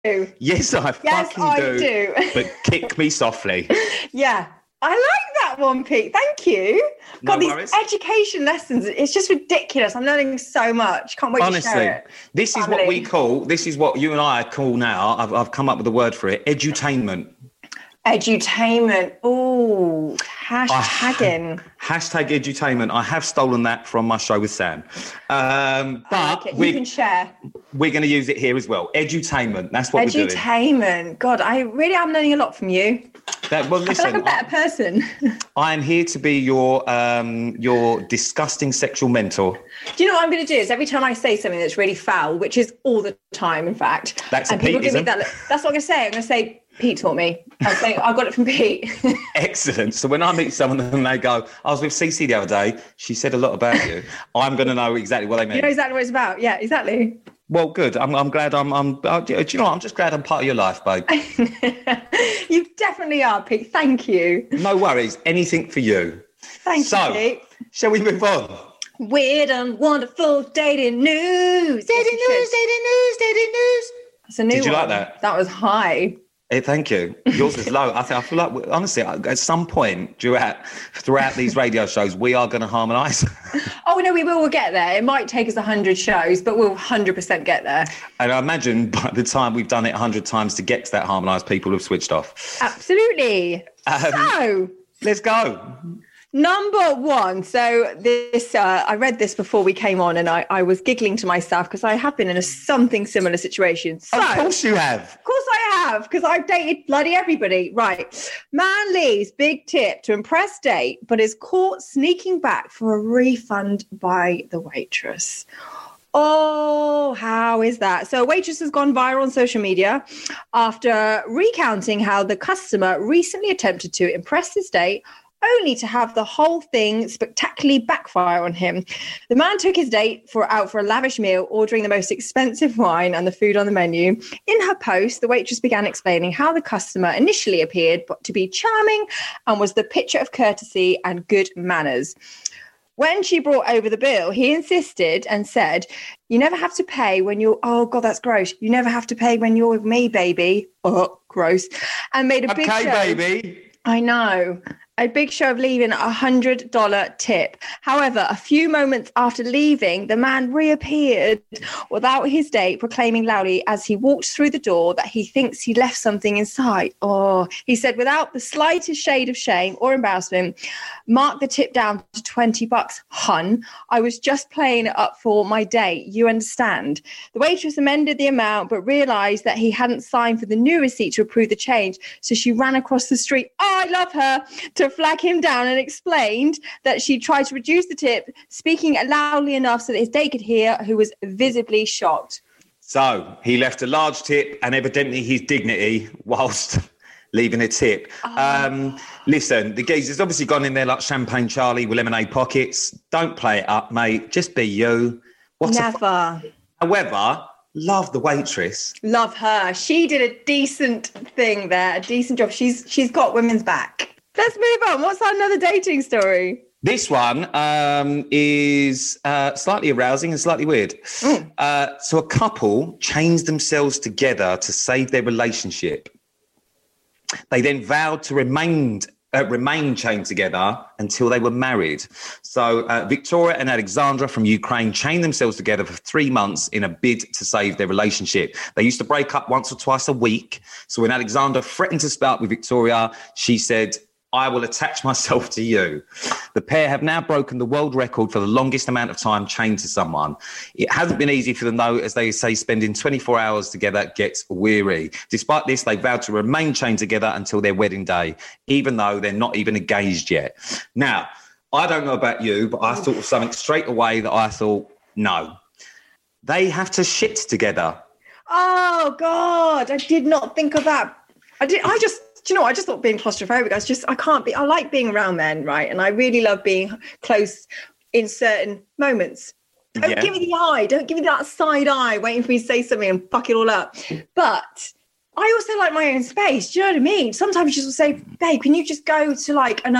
Yes, I fucking do. But kick me softly. Yeah. I like that one, Pete. Thank you. God, No worries. these education lessons, it's just ridiculous. I'm learning so much. Can't wait to share it. This is what we call, this is what you and I call now, I've come up with a word for it, edutainment. Edutainment. Ooh, hashtagging. Hashtag edutainment. I have stolen that from my show with Sam. But you can share. We're going to use it here as well. Edutainment. That's what we're doing. Edutainment. God, I really am learning a lot from you. I feel like a better person. I am here to be your disgusting sexual mentor. Do you know what I'm going to do? Is every time I say something that's really foul, which is all the time, in fact. That's a Pete, isn't it? That's what I'm going to say. I'm going to say, Pete taught me. I'm saying, I got it from Pete. Excellent. So when I meet someone and they go, I was with Cece the other day, she said a lot about you, I'm going to know exactly what they mean. You know exactly what it's about. Yeah, exactly. Well, good. I'm glad do you know what? I'm just glad I'm part of your life, babe. You definitely are, Pete. Thank you. No worries. Anything for you. Thank you, Pete. Shall we move on? Weird and wonderful dating news. Dating news. That's a new one. Did you like that? That was high. Hey, thank you. Yours is low. I feel like, honestly, at some point throughout these radio shows, we are going to harmonise. Oh, no, we will. We'll get there. It might take us 100 shows, but we'll 100% get there. And I imagine by the time we've done it 100 times to get to that harmonised, people have switched off. Absolutely. So let's go. Number one. So this, I read this before we came on and I was giggling to myself because I have been in something similar situation. So, of course you have. Of course I have, because I've dated bloody everybody. Right. Man leaves big tip to impress date, but is caught sneaking back for a refund by the waitress. Oh, how is that? So a waitress has gone viral on social media after recounting how the customer recently attempted to impress his date, only to have the whole thing spectacularly backfire on him. The man took his date out for a lavish meal, ordering the most expensive wine and the food on the menu. In her post, the waitress began explaining how the customer initially appeared to be charming and was the picture of courtesy and good manners. When she brought over the bill, he insisted and said, "You never have to pay when you're..." Oh, God, that's gross. "You never have to pay when you're with me, baby." Oh, gross. And made a big show. Okay, baby. I know. A big show of leaving a $100 tip. However, a few moments after leaving, the man reappeared without his date, proclaiming loudly as he walked through the door that he thinks he left something inside. Oh, he said, without the slightest shade of shame or embarrassment, "Mark the tip down to $20, hun. I was just playing it up for my date. You understand?" The waitress amended the amount, but realized that he hadn't signed for the new receipt to approve the change. So she ran across the street. Oh, I love her. To flag him down, and explained that she tried to reduce the tip, speaking loudly enough so that his date could hear, who was visibly shocked. So he left a large tip and evidently his dignity whilst leaving a tip. Listen, the geezer's obviously gone in there like Champagne Charlie with lemonade pockets. Don't play it up, mate. Just be you. Never. However, love the waitress. Love her. She did a decent thing there, a decent job. She's got women's back. Let's move on. What's another dating story? This one is slightly arousing and slightly weird. So a couple changed themselves together to save their relationship. They then vowed to remain chained together until they were married. So Victoria and Alexandra from Ukraine chained themselves together for 3 months in a bid to save their relationship. They used to break up once or twice a week. So when Alexandra threatened to split up with Victoria, she said, "I will attach myself to you." The pair have now broken the world record for the longest amount of time chained to someone. It hasn't been easy for them, though, as they say, spending 24 hours together gets weary. Despite this, they vowed to remain chained together until their wedding day, even though they're not even engaged yet. Now, I don't know about you, but I thought of something straight away that I thought, no. They have to shit together. Oh, God, I did not think of that. Do you know what? I just thought being claustrophobic. I like being around men, right? And I really love being close in certain moments. Don't give me the eye. Don't give me that side eye waiting for me to say something and fuck it all up. But I also like my own space. Do you know what I mean? Sometimes you just say, "Babe, can you just go to like another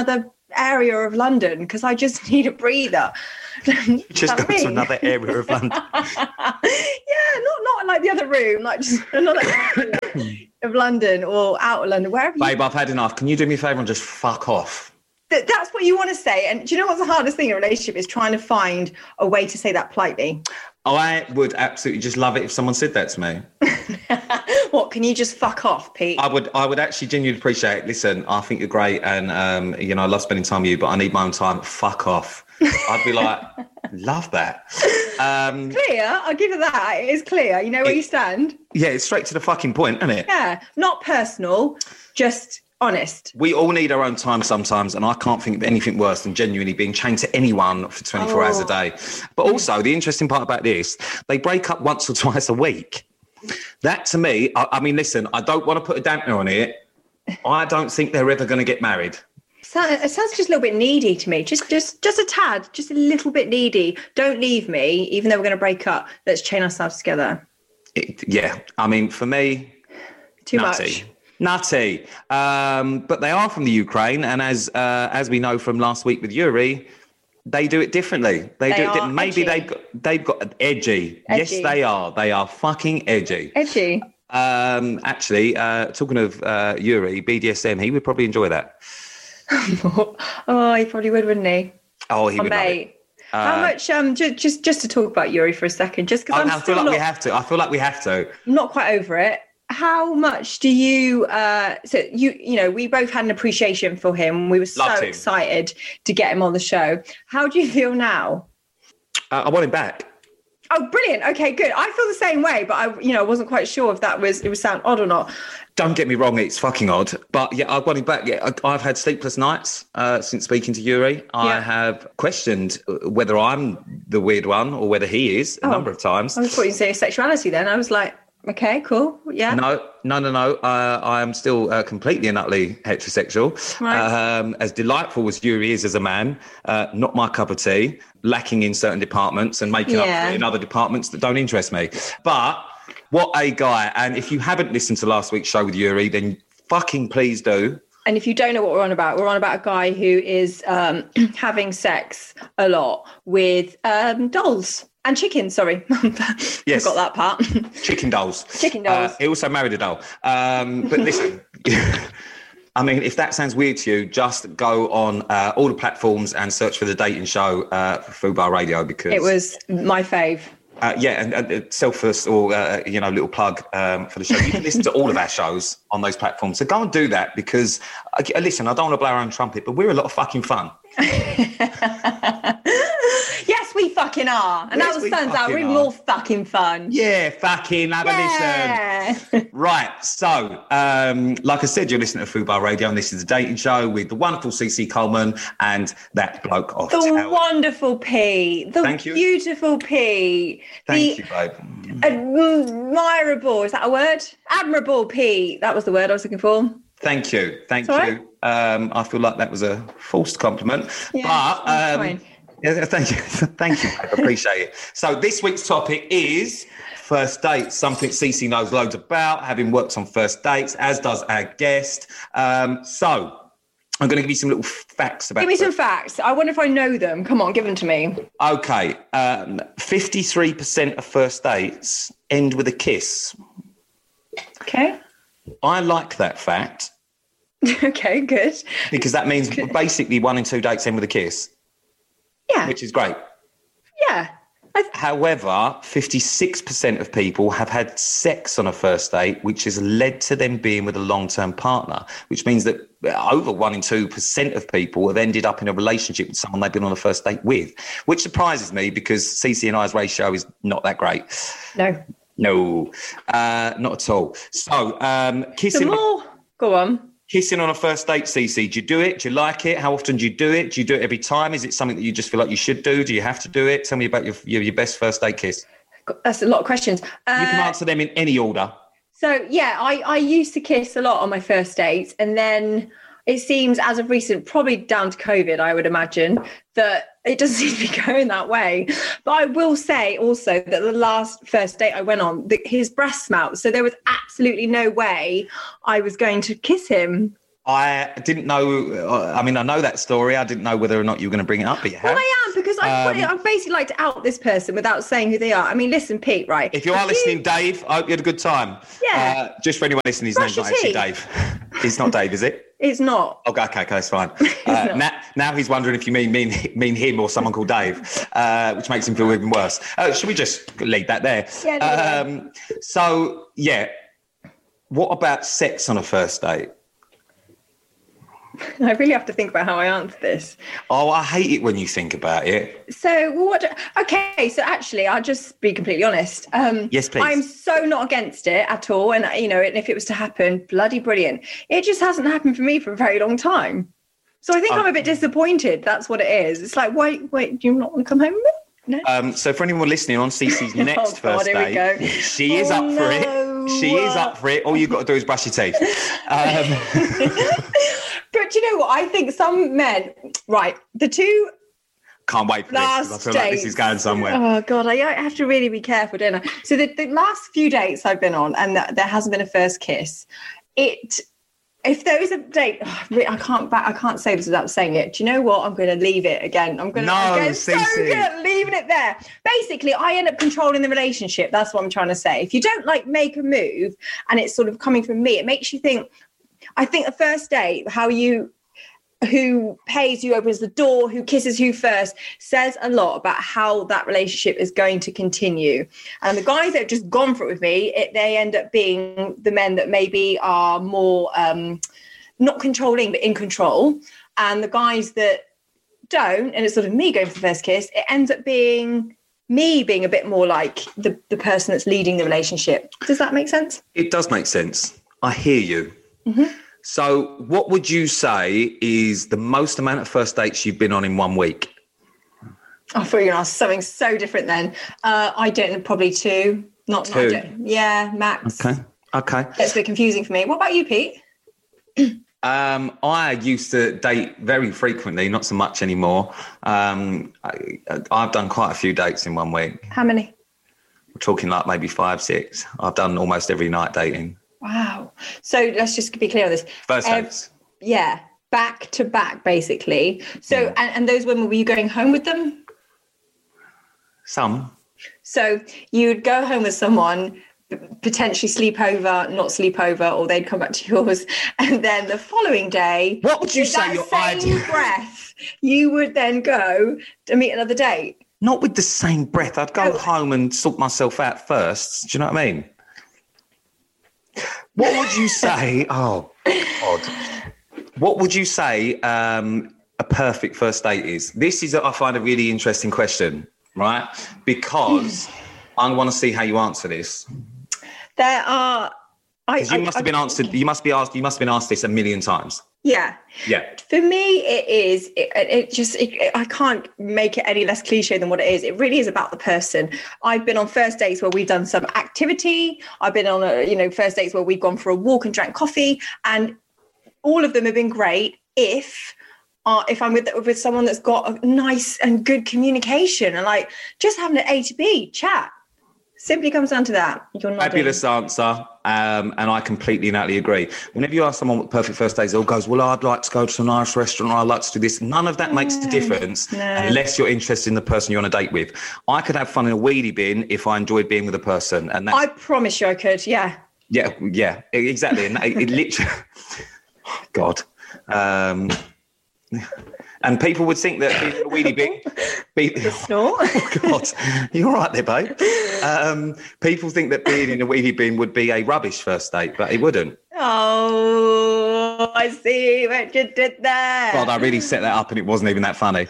area of London because I just need a breather. Just go to another area of London. Yeah, not like the other room, like just another area of London or out of London, wherever. Babe, I've had enough. Can you do me a favour and just fuck off? That's what you want to say. And do you know what's the hardest thing in a relationship is trying to find a way to say that politely. I would absolutely just love it if someone said that to me. What, can you just fuck off, Pete? I would actually genuinely appreciate it. Listen, I think you're great and, I love spending time with you, but I need my own time. Fuck off. I'd be like, love that. Clear. I'll give you that. It is clear. You know where you stand. Yeah, it's straight to the fucking point, isn't it? Yeah. Not personal, just honest. We all need our own time sometimes, and I can't think of anything worse than genuinely being chained to anyone for 24 hours a day. But also, the interesting part about this, they break up once or twice a week. That, to me, I mean, listen, I don't want to put a dampener on it. I don't think they're ever going to get married. It sounds just a little bit needy to me. Just a tad, just a little bit needy. Don't leave me, even though we're going to break up. Let's chain ourselves together. Yeah, I mean, for me, too nutty. Much. But they are from the Ukraine, and as we know from last week with Yuri, they do it differently. They do it. Maybe they've got edgy. Yes, they are. They are fucking edgy. Edgy. Actually, talking of Yuri, BDSM, he would probably enjoy that. Oh, he probably would, wouldn't he? Oh, he would. Mate. How much? Just to talk about Yuri for a second, just because I feel like we have to. I feel like we have to. I'm not quite over it. How much do you? So we both had an appreciation for him. We were so excited to get him on the show. How do you feel now? I want him back. Oh, brilliant. Okay, good. I feel the same way, but I wasn't quite sure if it would sound odd or not. Don't get me wrong, it's fucking odd. But yeah, I want him back. Yeah, I've had sleepless nights since speaking to Yuri. Yeah. I have questioned whether I'm the weird one or whether he is a number of times. I thought you'd say sexuality then. I was like, okay, cool. Yeah. No. I am still completely and utterly heterosexual. Right. As delightful as Yuri is as a man, not my cup of tea, lacking in certain departments and making up for it in other departments that don't interest me. But what a guy. And if you haven't listened to last week's show with Yuri, then fucking please do. And if you don't know what we're on about a guy who is having sex a lot with dolls. And chickens, sorry. Yes. I got that part. Chicken dolls. He also married a doll. But listen, I mean, if that sounds weird to you, just go on all the platforms and search for The Dating Show for Fubar Radio because... It was my fave. And selfless or, little plug for the show. You can listen to all of our shows on those platforms. So go and do that because, listen, I don't want to blow our own trumpet, but we're a lot of fucking fun. Yes, we fucking are. And yes, that turns out we're more fucking fun. Yeah, fucking have a listen. Right. So, like I said, you're listening to Fubar Radio and this is The Dating Show with the wonderful CC Coleman and that bloke off the wonderful Pete. The beautiful Pete. Thank you, babe. Admirable. Is that a word? Admirable Pete. That was the word I was looking for. Thank you. Thank you. I feel like that was a forced compliment. Yeah, but yeah, thank you. Thank you. I appreciate it. So this week's topic is first dates, something Cece knows loads about, having worked on first dates, as does our guest. So I'm going to give you some little facts about. Give me some facts. I wonder if I know them. Come on, give them to me. Okay. 53% of first dates end with a kiss. Okay. I like that fact. Okay, good. Because that means basically 1 in 2 dates end with a kiss. Yeah. Which is great. Yeah. However, 56% of people have had sex on a first date, which has led to them being with a long-term partner, which means that over 1 in 2% of people have ended up in a relationship with someone they've been on a first date with, which surprises me because CC and I's ratio is not that great. No, not at all. So, kissing. Go on. Kissing on a first date, Cece, do you do it? Do you like it? How often do you do it? Do you do it every time? Is it something that you just feel like you should do? Do you have to do it? Tell me about your best first date kiss. That's a lot of questions. You can answer them in any order. So, yeah, I used to kiss a lot on my first dates. And then it seems as of recent, probably down to COVID, I would imagine, that it doesn't seem to be going that way. But I will say also that the last first date I went on, his breath smelled. So there was absolutely no way I was going to kiss him I didn't know. I mean, I know that story. I didn't know whether or not you were going to bring it up, but you have. Well, I am, because I basically like to out this person without saying who they are. I mean, listen, Pete, right? If you are listening, Dave, I hope you had a good time. Yeah. Just for anyone listening, his name's not actually Dave. It's not Dave, is it? It's not. Okay, it's fine. Now he's wondering if you mean him or someone called Dave, which makes him feel even worse. Should we just leave that there? Yeah. So, yeah. What about sex on a first date? I really have to think about how I answer this. Oh, I hate it when you think about it. So so actually, I'll just be completely honest. Yes, please. I'm so not against it at all. And, and if it was to happen, bloody brilliant. It just hasn't happened for me for a very long time. So I think I'm a bit disappointed. That's what it is. It's like, wait, do you not want to come home with me? No. So for anyone listening on CC's next first date, she is up for it. She is up for it. All you've got to do is brush your teeth. But you know what? I think some men, right, the two... Can't wait for this, because I feel like this is going somewhere. Oh, God, I have to really be careful, don't I? So the last few dates I've been on, and there hasn't been a first kiss, if there is a date, I can't say this without saying it. Do you know what? I'm going to leave it again. I'm so good at leaving it there. Basically, I end up controlling the relationship. That's what I'm trying to say. If you don't make a move and it's sort of coming from me, it makes you think. I think the first date, who pays, who opens the door, who kisses who first, says a lot about how that relationship is going to continue. And the guys that have just gone for it with me, they end up being the men that maybe are more not controlling, but in control. And the guys that don't, and it's sort of me going for the first kiss, it ends up being me being a bit more like the person that's leading the relationship. Does that make sense? It does make sense. I hear you. Mm-hmm. So what would you say is the most amount of first dates you've been on in 1 week? I thought you were going to ask something so different then. I don't know, probably 2. Not 2. Yeah, max. Okay. That's a bit confusing for me. What about you, Pete? I used to date very frequently, not so much anymore. I've done quite a few dates in 1 week. How many? We're talking like maybe 5, 6. I've done almost every night dating. Wow. So let's just be clear on this. First dates. Yeah, back to back, basically. So, and those women, were you going home with them? Some. So you'd go home with someone, potentially sleep over, not sleep over, or they'd come back to yours. And then the following day, what would you say your ideal breath, you would then go to meet another date? Not with the same breath. I'd go home and sort myself out first. Do you know what I mean? What would you say? Oh, God. What would you say a perfect first date is? This is, I find, a really interesting question, right? Because I want to see how you answer this. There are... You must have been asked this a million times. Yeah. Yeah. For me, it is. I can't make it any less cliche than what it is. It really is about the person. I've been on first dates where we've done some activity. I've been on first dates where we've gone for a walk and drank coffee, and all of them have been great if I'm with someone that's got a nice and good communication, and just having an A to B chat. Simply comes down to that. You're not fabulous answer, and I completely and utterly agree. Whenever you ask someone what perfect first date is, all goes, well, I'd like to go to a nice restaurant, or I'd like to do this. None of that makes a difference unless you're interested in the person you're on a date with. I could have fun in a wheelie bin if I enjoyed being with a person, and I promise you I could. Yeah, exactly, and it literally, God. And people would think that being in a wheelie bin... snort. Oh, God. You're all right there, babe. People think that being in a wheelie bin would be a rubbish first date, but it wouldn't. Oh, I see what you did there. God, I really set that up and it wasn't even that funny.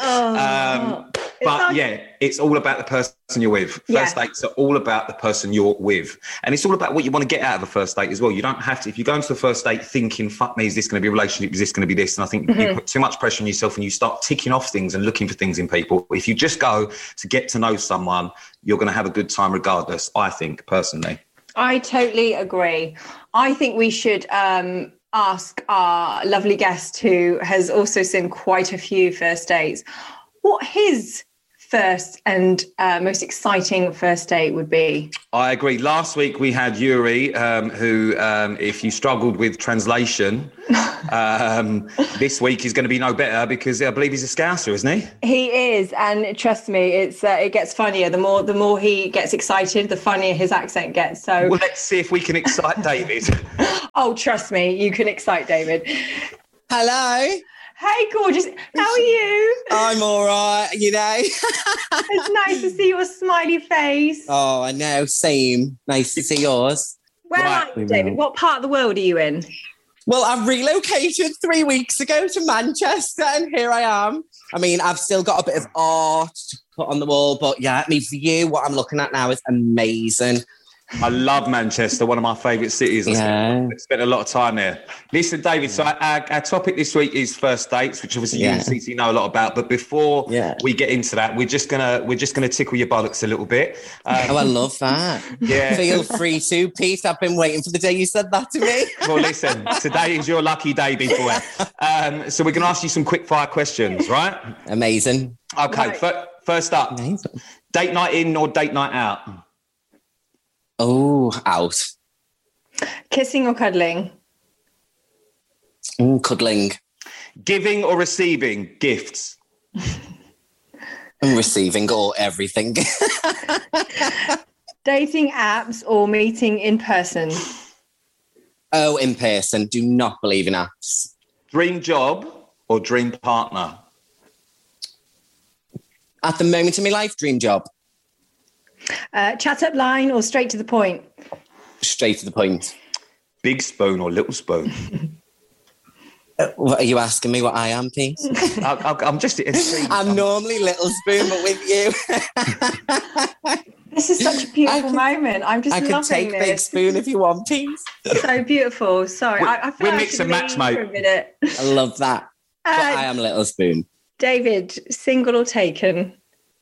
It's all about the person you're with. First dates are all about the person you're with. And it's all about what you want to get out of a first date as well. You don't have to, if you go into the first date thinking, fuck me, is this going to be a relationship? Is this going to be this? And I think you put too much pressure on yourself and you start ticking off things and looking for things in people. If you just go to get to know someone, you're going to have a good time regardless, I think, personally. I totally agree. I think we should ask our lovely guest, who has also seen quite a few first dates, what his first and most exciting first date would be. I agree. Last week we had Yuri, who, if you struggled with translation, This week is going to be no better because I believe he's a Scouser, isn't he? He is, and trust me, it gets funnier. The more he gets excited, the funnier his accent gets. So, well, let's see if we can excite David. Oh, trust me, you can excite David. Hello. Hey, gorgeous. How are you? I'm all right, It's nice to see your smiley face. Oh, I know. Same. Nice to see yours. Where are you, David? What part of the world are you in? Well, I relocated 3 weeks ago to Manchester, and here I am. I mean, I've still got a bit of art to put on the wall, but yeah, the view, what I'm looking at now is amazing. I love Manchester, one of my favourite cities. I spent a lot of time there. Listen, David, so our topic this week is first dates, which obviously you and CC know a lot about. But before we get into that, we're just gonna tickle your bollocks a little bit. I love that. Yeah, feel free to, Pete. I've been waiting for the day you said that to me. Well, listen, today is your lucky day, big boy. So we're gonna ask you some quick fire questions, right? Amazing. Okay, first up, amazing. Date night in or date night out? Oh, out. Kissing or cuddling? Cuddling. Giving or receiving gifts? Receiving or everything. Dating apps or meeting in person? Oh, in person. Do not believe in apps. Dream job or dream partner? At the moment in my life, dream job. Chat up line or straight to the point? Straight to the point. Big spoon or little spoon? What are you asking me what I am, Pete? I'm just intrigued. I'm normally little spoon, but with you. This is such a beautiful moment. I'm just loving this. I could take big spoon if you want, Pete. So beautiful. Sorry. I feel we'll like mix and match, mate. For a minute. I love that. But I am little spoon. David, single or taken?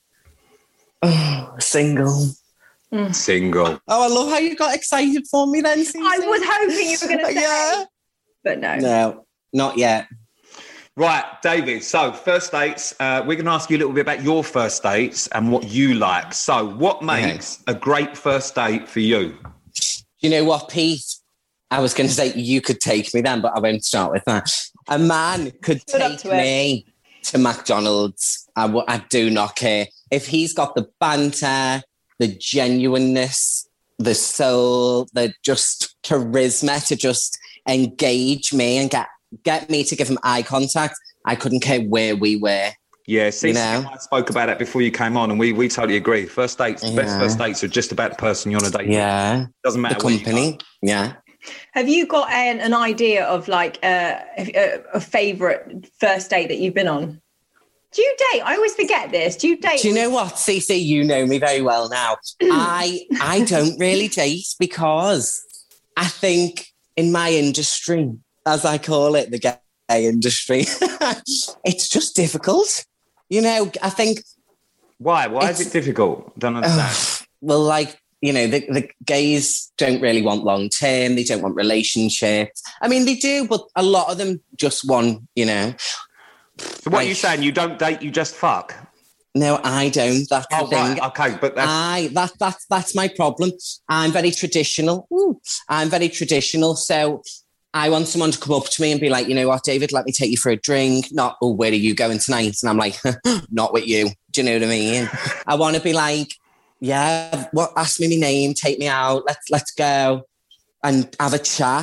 Oh, single. Single. Oh, I love how you got excited for me then, Cece. I was hoping you were going to say. But no. No, not yet. Right, David. So first dates, we're going to ask you a little bit about your first dates and what you like. So what makes a great first date for you? You know what, Pete? I was going to say you could take me then, but I won't start with that. A man could take me to McDonald's. I do not care. If he's got the banter, the genuineness, the soul, the just charisma to just engage me and get me to give him eye contact, I couldn't care where we were. Yeah, see, I spoke about that before you came on, and we totally agree. First dates, the best first dates are just about the person you're on a date with. Yeah. Doesn't matter the company. Yeah. Have you got an idea of like a favourite first date that you've been on? Do you date? I always forget this. Do you date? Do you know what, Cece? You know me very well now. I don't really date because I think in my industry, as I call it, the gay industry, it's just difficult. You know, I think... Why? Why is it difficult? Don't understand. Well, like, you know, the gays don't really want long term. They don't want relationships. I mean, they do, but a lot of them just want, you know... So what are you saying? You don't date, you just fuck? No, I don't. That's the thing. Right. Okay, but that's my problem. I'm very traditional. I'm very traditional. So I want someone to come up to me and be like, you know what, David, let me take you for a drink. Not, oh, where are you going tonight? And I'm like, not with you. Do you know what I mean? I want to be like, yeah, ask me my name, take me out, let's go and have a chat.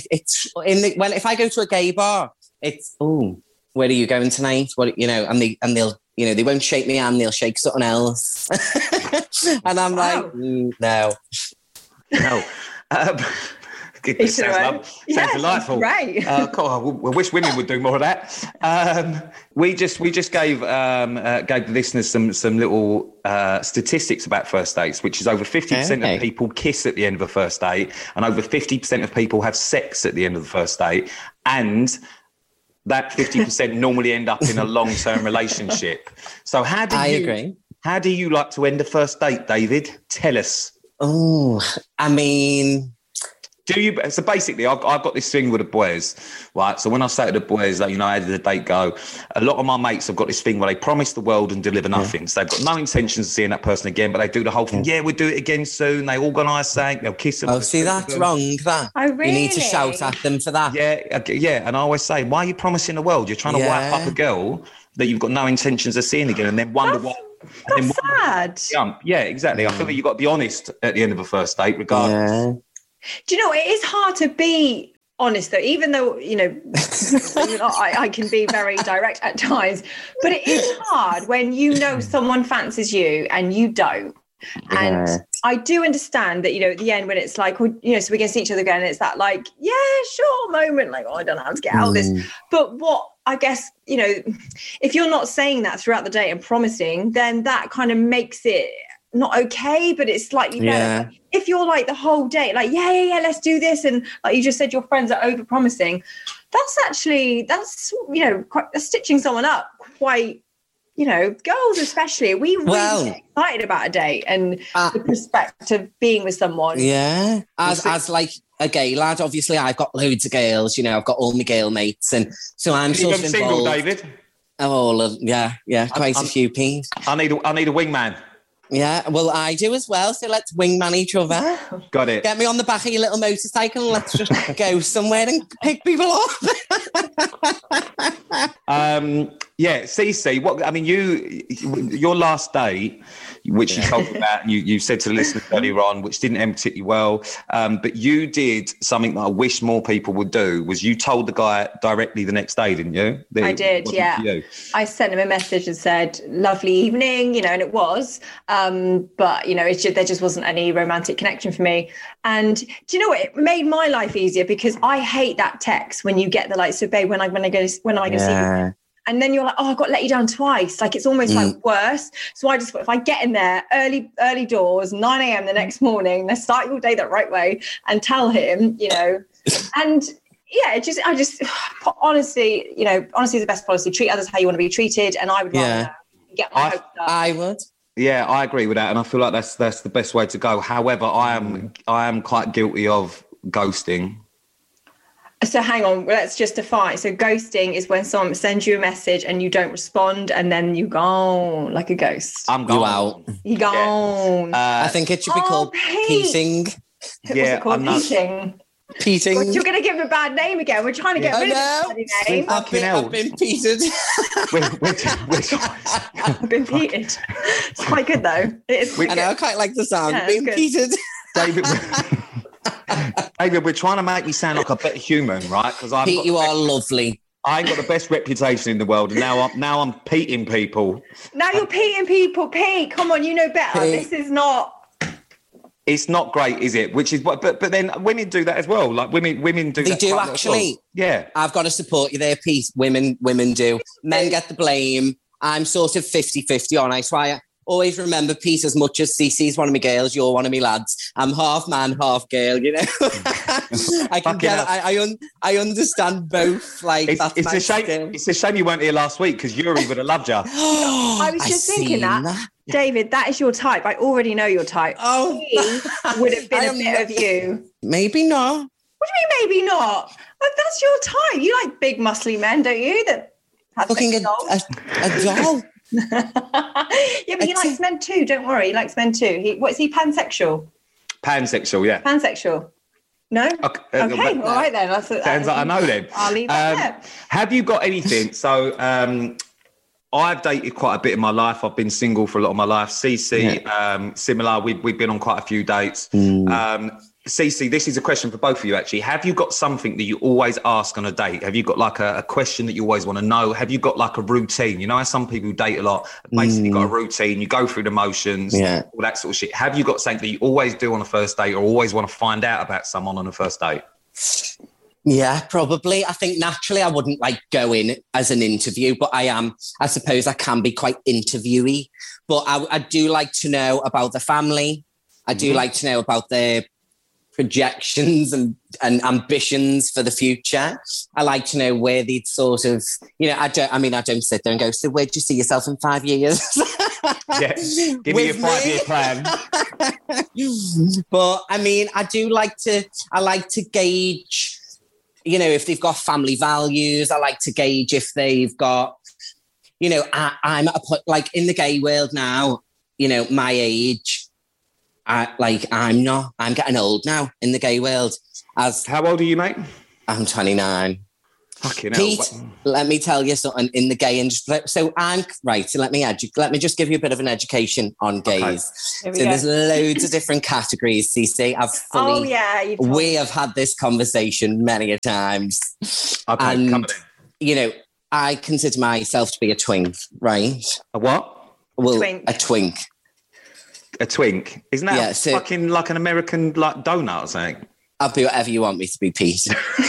If I go to a gay bar, it's, oh, where are you going tonight? What, you know, and they'll, you know, they won't shake me hand, they'll shake something else. And I'm like, no. It sounds delightful. Right. I wish women would do more of that. We just gave the listeners some little statistics about first dates, which is over 50% of people kiss at the end of a first date, and over 50% of people have sex at the end of the first date, and that 50% normally end up in a long-term relationship. So I agree. How do you like to end a first date, David? Tell us. Oh, I mean, Do you? So basically, I've got this thing with the boys, right? So when I say to the boys, like, you know, how did the date go? A lot of my mates have got this thing where they promise the world and deliver nothing. So they've got no intentions of seeing that person again, but they do the whole thing. Yeah, we'll do it again soon. They organise something. They'll kiss them. Oh, see, that's wrong. That Oh, really? You need to shout at them for that. Yeah. And I always say, why are you promising the world? You're trying to wipe up a girl that you've got no intentions of seeing again, and then wonder what. That's sad. Yeah, exactly. I feel like you've got to be honest at the end of a first date, regardless. Yeah. Do you know, it is hard to be honest, though, even though, you know, I can be very direct at times, but it is hard when you know someone fancies you and you don't. And I do understand that, you know, at the end when it's like, well, you know, so we're going to see each other again, and it's that like, yeah, sure moment, like, oh, I don't know how to get out of this. But what I guess, you know, if you're not saying that throughout the day and promising, then that kind of makes it not okay, but it's slightly better. If you're like the whole day, like, yeah, let's do this. And like you just said, your friends are over promising. That's, you know, that's stitching someone up quite, you know, girls especially, we really get excited about a date and the prospect of being with someone. Yeah. As like a gay lad, obviously I've got loads of girls, you know, I've got all my girl mates. And so I'm sort of involved. Single, David? Oh, yeah, quite a few peas. I need a wingman. Yeah, well, I do as well. So let's wingman each other. Got it. Get me on the back of your little motorcycle and let's just go somewhere and pick people up. Yeah, Cece, what I mean, your last date, which you told me about, you said to the listeners earlier on, which didn't end particularly well, but you did something that I wish more people would do, was you told the guy directly the next day, didn't you? I did, yeah. I sent him a message and said, lovely evening, you know, and it was, but, you know, there just wasn't any romantic connection for me. And do you know what? It made my life easier because I hate that text when you get the like, so babe, when am I going to see you? And then you're like, oh, I got let you down twice. Like, it's almost like worse. So I just thought, if I get in there early doors, 9 a.m. the next morning, let's start your day that right way and tell him, you know, and yeah, I just honestly is the best policy. Treat others how you want to be treated. And I would rather get my hopes up. I would. Yeah, I agree with that. And I feel like that's the best way to go. However, I am quite guilty of ghosting. So hang on, let's just define. So ghosting is when someone sends you a message and you don't respond and then you gone like a ghost. I'm gone. You out. You gone. I think it should be called peating. What's it called? Peating. Peating. God, you're going to give him a bad name again. We're trying to get rid of this bloody name. I've been peated. I've been peated. It's quite good though. I know, I quite like the sound. Yeah, being peated. David, we're trying to make me sound like a better human, right? Because Pete, you are lovely. I ain't got the best reputation in the world, and now I'm peating people. Now you're peating people, Pete. Come on, you know better. Pete. This is not. It's not great, is it? Which is what, but then women do that as well. Like women do. They that do actually. Well. Yeah, I've got to support you there, Pete. Women do. Men get the blame. I'm sort of 50-50 on. I swear. Always remember, Pete, as much as Cece's one of my girls, you're one of my lads. I'm half man, half girl, you know. I understand both. Like it's a shame. Skill. It's a shame you weren't here last week because Yuri would have loved you. I was just thinking that. David, that is your type. I already know your type. Oh, he would have been a bit of you. Maybe not. What do you mean, maybe not? Like, that's your type. You like big, muscly men, don't you? That have fucking a doll. Yeah, but he likes men too. Don't worry, he likes men too. Is he pansexual? Pansexual, yeah. Pansexual. No. Okay. All right then. Sounds like I know then. I'll leave that there. Have you got anything? So, I've dated quite a bit in my life. I've been single for a lot of my life. Cece, similar. We've been on quite a few dates. Cece, this is a question for both of you, actually. Have you got something that you always ask on a date? Have you got like a question that you always want to know? Have you got like a routine? You know how some people date a lot, basically got a routine, you go through the motions, all that sort of shit. Have you got something that you always do on a first date or always want to find out about someone on a first date? Yeah, probably. I think naturally I wouldn't like go in as an interview, but I suppose I can be quite interviewy. But I do like to know about the family. I do like to know about their projections and ambitions for the future. I like to know where they'd sort of, I don't sit there and go, so where do you see yourself in 5 years? Yeah, give me your 5-year plan. But I mean, I like to gauge, if they've got family values. I like to gauge if they've got, I'm at a point, like in the gay world now, my age, I'm getting old now in the gay world. How old are you, mate? I'm 29. Fucking Pete, hell. let me tell you something in the gay industry. So let me just give you a bit of an education on gays. Okay. So there's loads of different categories, CC. We have had this conversation many a times. Okay, and, come on. I consider myself to be a twink, right? A what? Well, Twink. a twink. A twink? Isn't that fucking like an American donut or something? I'll be whatever you want me to be, Pete.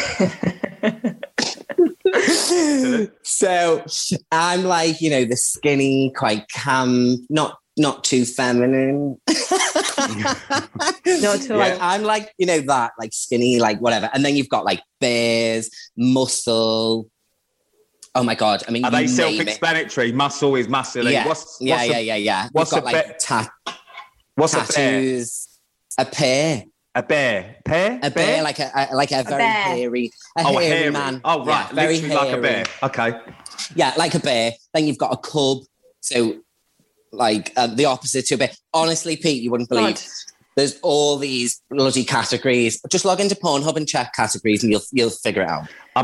So I'm like, the skinny, quite not too feminine. Not too I'm like, that, like skinny, like whatever. And then you've got like bears, muscle. Oh my God. I mean, are they self-explanatory? Muscle is muscle. Yeah. What's What's got like what's tattoos? A bear. A bear? Pear? A bear, like a very hairy, hairy man. Oh, right. Yeah, very literally like a bear. Okay. Yeah, like a bear. Then you've got a cub. So, like the opposite to a bear. Honestly, Pete, you wouldn't believe. God. There's all these bloody categories. Just log into Pornhub and check categories, and you'll figure it out. I'm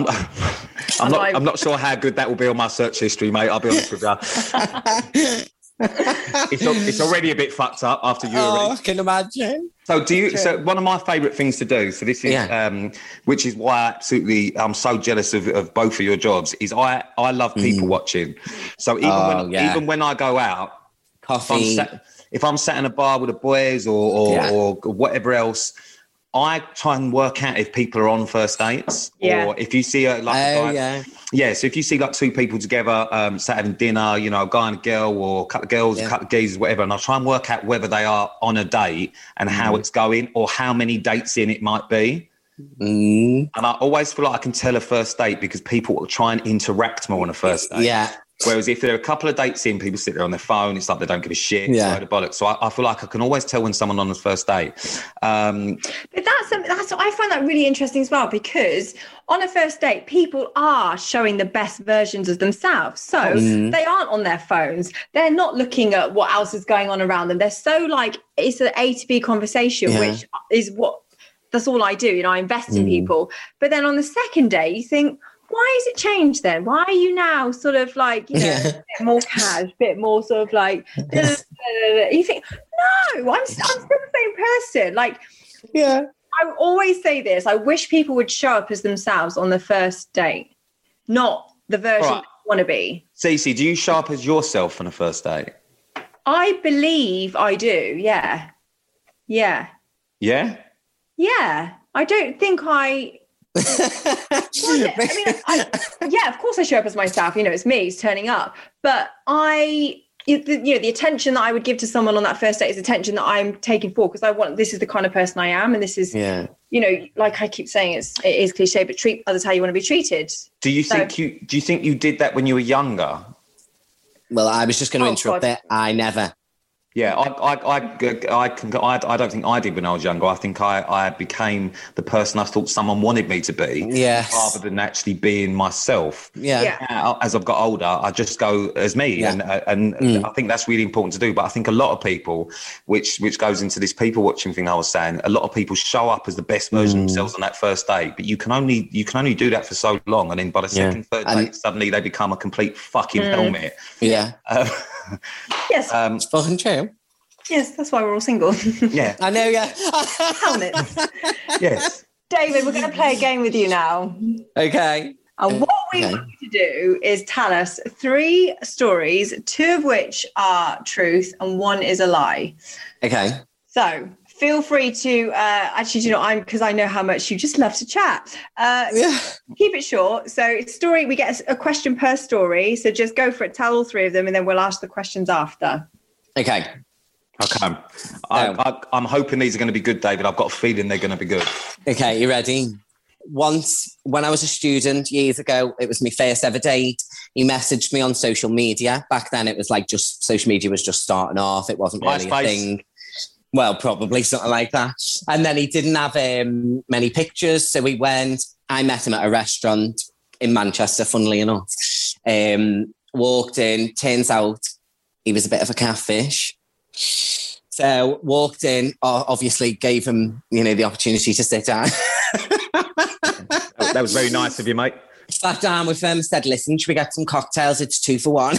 not sure how good that will be on my search history, mate. I'll be honest with you. It's already a bit fucked up after you. I can imagine. So So one of my favourite things to do. So this is, which is why I'm so jealous of both of your jobs. Is I love people watching. So even when I go out, coffee. If I'm sat in a bar with the boys or whatever else, I try and work out if people are on first dates or if you see a guy. Yeah, so if you see like two people together, sat having dinner, a guy and a girl or a couple of girls, a couple of geezers, whatever, and I'll try and work out whether they are on a date and how it's going or how many dates in it might be. And I always feel like I can tell a first date because people will try and interact more on a first date. Yeah. Whereas if there are a couple of dates in, people sit there on their phone, it's like they don't give a shit. Yeah. It's bollocks. So I feel like I can always tell when someone on the first date. But that's I find that really interesting as well, because on a first date, people are showing the best versions of themselves. So they aren't on their phones. They're not looking at what else is going on around them. They're so like, it's an A to B conversation, which is that's all I do. I invest in people. But then on the second day, you think, why has it changed then? Why are you now sort of like, a bit more cash, a bit more sort of like, you think, no, I'm still the same person. Like, I always say this. I wish people would show up as themselves on the first date, not the version they want to be. Cece, do you show up as yourself on a first date? I believe I do. Yeah. Yeah. Yeah? Yeah. I don't think of course I show up as myself. It's me. It's turning up. But the attention that I would give to someone on that first date is attention that I'm taking for, because this is the kind of person I am, and this is, like I keep saying, it is cliche, but treat others how you want to be treated. Do you think you did that when you were younger? Well, I was just going to interrupt there. I never. Yeah, I don't think I did when I was younger. I think I became the person I thought someone wanted me to be, rather than actually being myself. Yeah. Now, as I've got older, I just go as me, and I think that's really important to do. But I think a lot of people, which goes into this people watching thing I was saying, a lot of people show up as the best version of themselves on that first date, but you can only do that for so long, and then by the second, third date, suddenly they become a complete fucking helmet. Yeah. Yes. It's fucking true. Yes, that's why we're all single. Yeah. I know, yeah. Helmets. Yes. David, we're going to play a game with you now. Okay. And what we want you to do is tell us 3 stories, 2 of which are truth and 1 is a lie. Okay. So feel free to because I know how much you just love to chat. Keep it short. So we get a question per story. So just go for it. Tell all 3 of them, and then we'll ask the questions after. Okay. Okay. I'm hoping these are going to be good, David. I've got a feeling they're going to be good. Okay, you ready? Once, when I was a student years ago, it was my first ever date. He messaged me on social media. Back then, it was like just social media was just starting off. It wasn't really a thing. Well, probably something like that. And then he didn't have many pictures. So we went. I met him at a restaurant in Manchester, funnily enough. Walked in. Turns out he was a bit of a catfish. So walked in, obviously gave him, the opportunity to sit down. That was very nice of you, mate. Sat down with him, said, listen, should we get some cocktails? It's 2 for 1.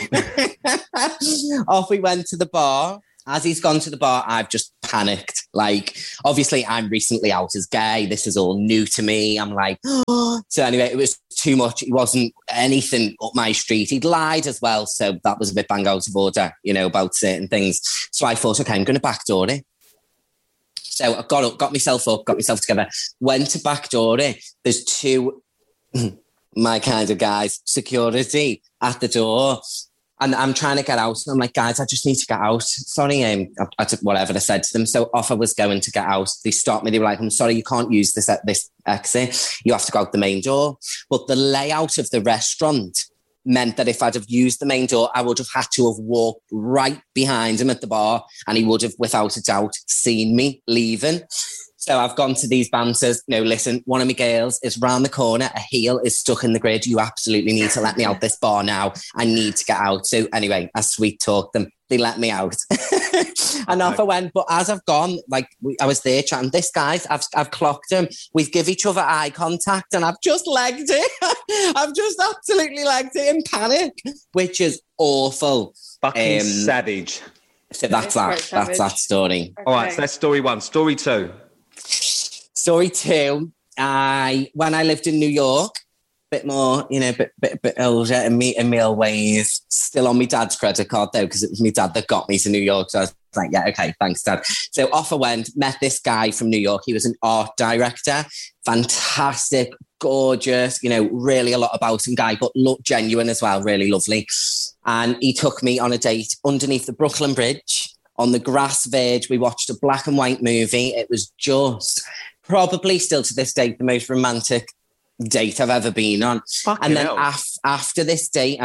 Off we went to the bar. As he's gone to the bar, I've just panicked. Like, obviously, I'm recently out as gay. This is all new to me. I'm like, oh. So anyway, it was too much. It wasn't anything up my street. He'd lied as well. So that was a bit bang out of order, about certain things. So I thought, okay, I'm going to backdoor it. So I got up, got myself together, went to backdoor it. There's 2, my kind of guys, security at the door. And I'm trying to get out. And I'm like, guys, I just need to get out. Sorry, I took whatever I said to them. So off I was going to get out. They stopped me. They were like, I'm sorry, you can't use this exit. You have to go out the main door. But the layout of the restaurant meant that if I'd have used the main door, I would have had to have walked right behind him at the bar, and he would have, without a doubt, seen me leaving. So I've gone to these bouncers. No, listen, one of my girls is round the corner. A heel is stuck in the grid. You absolutely need to let me out this bar now. I need to get out. So anyway, I sweet talked them. They let me out. And off I went. But as I've gone, I was there chatting. This guy's, I've clocked him. We've give each other eye contact, and I've just legged it. I've just absolutely legged it in panic, which is awful. Fucking savage. So that's that. That's that story. Okay. All right, so that's story 1. Story 2. Story 2. When I lived in New York, bit more, bit older in me old ways. Still on my dad's credit card though, because it was my dad that got me to New York. So I was like, yeah, okay, thanks, Dad. So off I went, met this guy from New York. He was an art director, fantastic, gorgeous, really a lot about him guy, but genuine as well, really lovely. And he took me on a date underneath the Brooklyn Bridge on the grass verge. We watched a black and white movie. It was just probably still to this day the most romantic date I've ever been on. Fucking and then hell. after this date,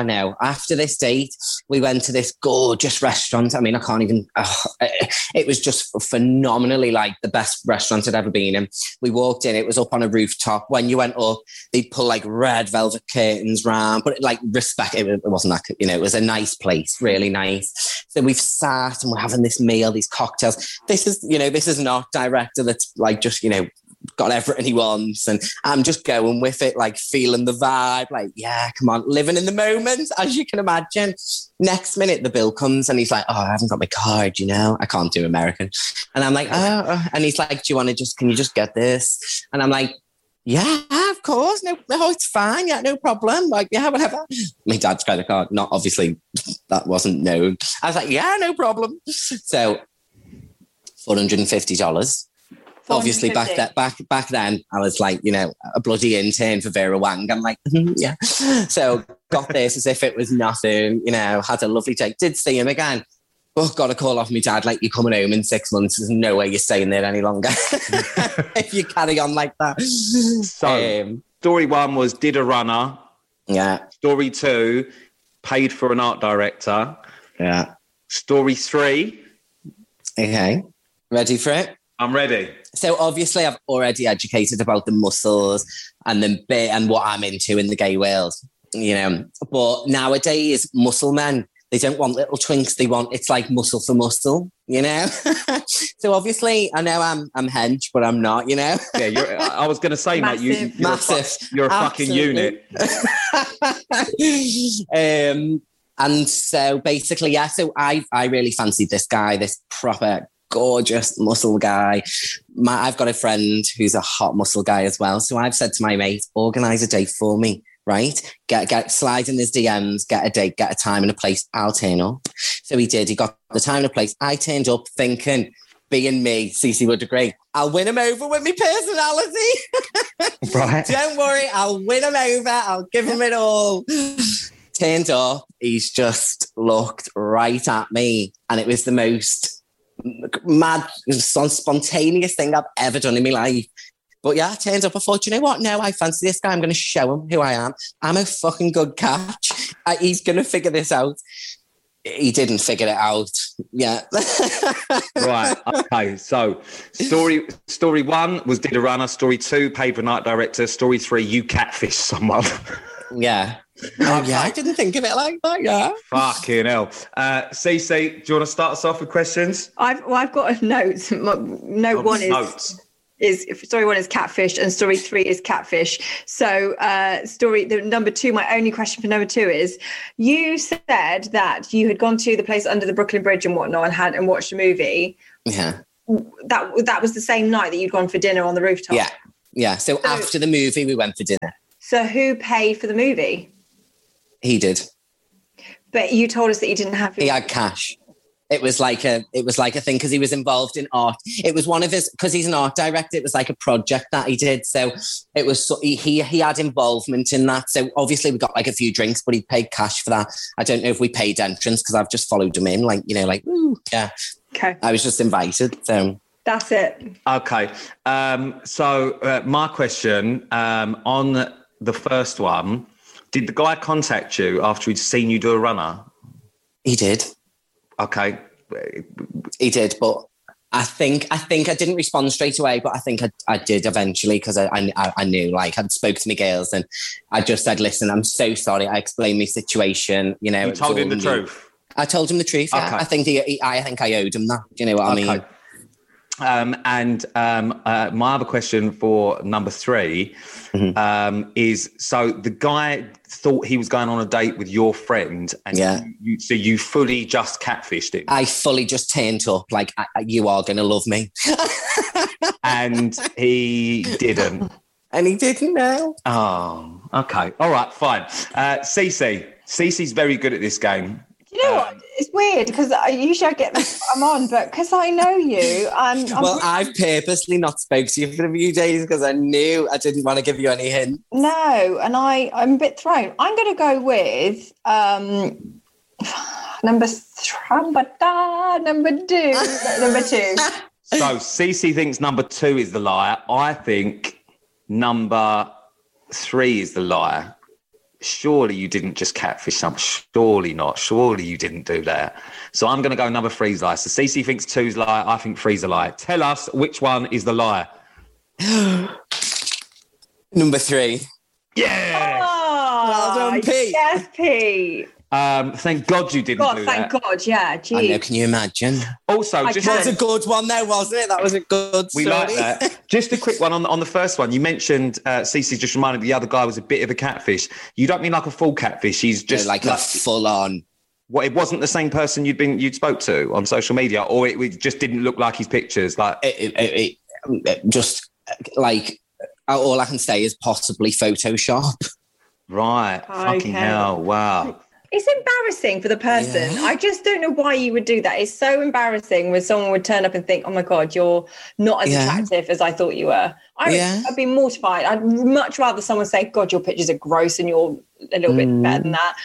we went to this gorgeous restaurant. I mean, I can't even, it was just phenomenally like the best restaurant I'd ever been in. We walked in, it was up on a rooftop. When you went up, they'd pull like red velvet curtains round, but it wasn't that, it was a nice place, really nice. So we've sat and we're having this meal, these cocktails. This is an art director that's like just, got everything he wants, and I'm just going with it, like feeling the vibe, like, yeah, come on, living in the moment, as you can imagine. Next minute the bill comes and he's like, oh, I haven't got my card, I can't do American. And I'm like, oh, and he's like, can you just get this? And I'm like, yeah, of course, no, it's fine, yeah, no problem, like, yeah, whatever. My dad's credit card, not obviously, that wasn't known. I was like, yeah, no problem. So $450. Obviously, back then, I was like, a bloody intern for Vera Wang. I'm like, yeah. So got this as if it was nothing, had a lovely day. Did see him again. Oh, got a call off my dad, like, you're coming home in 6 months. There's no way you're staying there any longer if you carry on like that. So, story 1 was did a runner. Yeah. Story 2, paid for an art director. Yeah. Story 3. Okay. Ready for it? I'm ready. So obviously I've already educated about the muscles and the bit and what I'm into in the gay world, but nowadays muscle men, they don't want little twinks. It's like muscle for muscle, So obviously I know I'm hench, but I'm not, Yeah, I was going to say, mate, you're a fucking unit. And so basically, yeah, so I really fancied this guy, this proper gorgeous muscle guy. I've got a friend who's a hot muscle guy as well. So I've said to my mate, organise a date for me, right? Slide in his DMs, get a date, get a time and a place. I'll turn up. So he did. He got the time and a place. I turned up thinking, being me, Cece would agree, I'll win him over with my personality. Right. Don't worry, I'll win him over. I'll give him it all. Turned up. He's just looked right at me. And it was the most mad, spontaneous thing I've ever done in my life. But yeah, it turned up. I thought, you know what? No, I fancy this guy. I'm going to show him who I am. I'm a fucking good catch. He's going to figure this out. He didn't figure it out. Yeah. Right. Okay. So story 1 was did a runner. Story 2, paid for night director. Story 3, you catfish someone. Yeah. Oh, yeah. I didn't think of it like that. Yeah. Fucking hell. Cece, do you want to start us off with questions? I've got a note. Note 1 is story 1 is catfish and story 3 is catfish. So the number 2, my only question for number 2 is, you said that you had gone to the place under the Brooklyn Bridge and whatnot and watched a movie. Yeah. That was the same night that you'd gone for dinner on the rooftop. Yeah. Yeah. So after the movie, we went for dinner. So who paid for the movie? He did. But you told us that you didn't have. He had cash. It was like a thing because he was involved in art. It was one of his, because he's an art director. It was like a project that he did. So it was, he had involvement in that. So obviously we got like a few drinks, but he paid cash for that. I don't know if we paid entrance because I've just followed him in, like, ooh, yeah. Okay. I was just invited. So that's it. Okay. So my question on the first one, did the guy contact you after he'd seen you do a runner? He did. Okay. He did, but I think I didn't respond straight away, but I think I did eventually because I knew, like, I'd spoke to my girls and I just said, listen, I'm so sorry. I explained my situation. You told him the truth. I told him the truth. Yeah. Okay. I think I owed him that. Do you know what I mean? And my other question for number 3 is, so the guy thought he was going on a date with your friend and so you fully just catfished him? I fully just turned up like, you are going to love me. And he didn't? And he didn't know. Oh, okay. All right, fine. Cece's very good at this game. You know what? It's weird because usually I'm on, but because I know you, I've purposely not spoke to you for a few days because I knew I didn't want to give you any hint. No, and I'm a bit thrown. I'm going to go with number 2. Number 2. So Cece thinks number 2 is the liar. I think number 3 is the liar. Surely you didn't just catfish someone. Surely not. Surely you didn't do that. So I'm going to go number 3's lie. So Cece thinks 2's lie. I think 3's a lie. Tell us which one is the lie. Number 3. Yeah. Oh, well done, Pete. Yes, Pete. Thank God you didn't do that. Thank God, yeah. Geez. I know, can you imagine? Also, that was a good one though, wasn't it? That was a good story. We like that. Just a quick one on the first one. You mentioned, Cece just reminded me the other guy was a bit of a catfish. You don't mean like a full catfish. He's just like a full on. What, it wasn't the same person you'd spoke to on social media, or it just didn't look like his pictures? Like it just like, all I can say is possibly Photoshop. Right. Okay. Fucking hell. Wow. It's embarrassing for the person. Yeah. I just don't know why you would do that. It's so embarrassing when someone would turn up and think, oh my God, you're not as attractive as I thought you were. I'd be mortified. I'd much rather someone say, God, your pictures are gross and you're a little bit better than that.